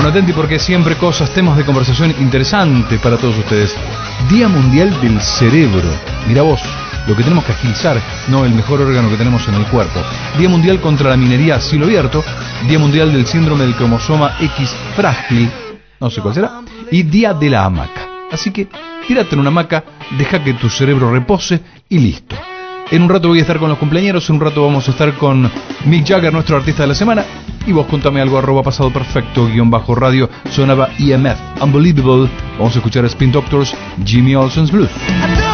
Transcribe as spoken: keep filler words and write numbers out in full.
Bueno, atenti porque siempre cosas, temas de conversación interesantes para todos ustedes. Día Mundial del Cerebro. Mira vos, lo que tenemos que agilizar, no el mejor órgano que tenemos en el cuerpo. Día Mundial contra la minería a cielo abierto. Día Mundial del síndrome del cromosoma X frágil, no sé cuál será. Y Día de la hamaca. Así que tírate en una hamaca, deja que tu cerebro repose y listo. En un rato voy a estar con los cumpleañeros, en un rato vamos a estar con Mick Jagger, nuestro artista de la semana. Y vos contame algo, arroba pasado perfecto, guión bajo radio. Sonaba E M F, Unbelievable. Vamos a escuchar a Spin Doctors, Jimmy Olsen's Blues.